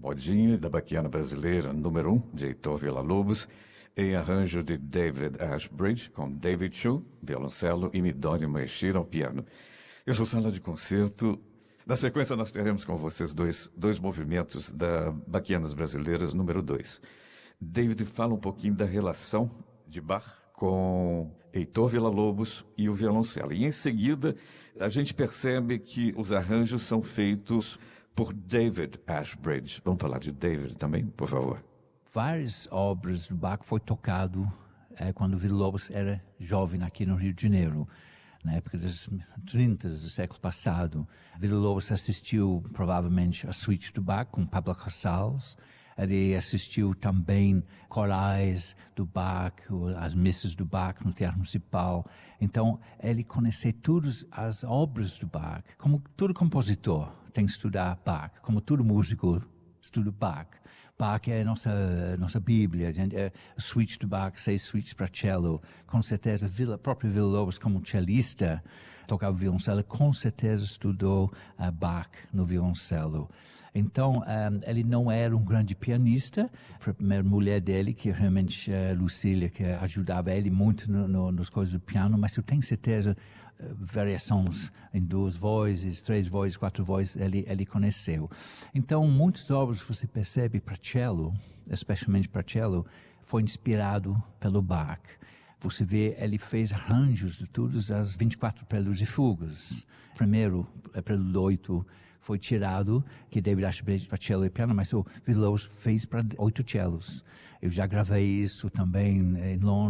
Modinha, da Baquiana Brasileira, número 1, de Heitor Villa-Lobos, em arranjo de David Ashbridge, com David Chu, violoncelo, e Midori Maeshiro ao piano. Eu sou Sala de Concerto. Na sequência, nós teremos com vocês dois movimentos da Baquianas Brasileiras, número 2. David fala um pouquinho da relação de Bach com Heitor Villa-Lobos e o violoncelo. E em seguida, a gente percebe que os arranjos são feitos por David Ashbridge. Vamos falar de David também, por favor. Várias obras do Bach foi tocado quando Villa-Lobos era jovem aqui no Rio de Janeiro. Na época dos 30 do século passado, Villa-Lobos assistiu provavelmente a suíte do Bach com Pablo Casals. Ele assistiu também corais do Bach, as missas do Bach no Teatro Municipal. Então, ele conheceu todas as obras do Bach. Como todo compositor tem que estudar Bach, como todo músico estuda Bach. Bach é a nossa Bíblia, a suíte do Bach, 6 suítes para cello. Com certeza, próprio Villa-Lobos, como cellista, tocava violoncelo, com certeza estudou Bach no violoncelo. Então, ele não era um grande pianista. A primeira mulher dele, que realmente Lucília, que ajudava ele muito nas coisas do piano, mas eu tenho certeza, variações em 2 vozes, 3 vozes, 4 vozes, ele conheceu. Então, muitas obras você percebe para cello, especialmente para cello, foi inspirado pelo Bach. Você vê, ele fez arranjos de todas as 24 prelúdios e fugas. Primeiro, prelúdio 8 foi tirado, que David Ashbridge para cello e piano, mas o Villa-Lobos fez para 8 cellos. Eu já gravei isso também em Londres.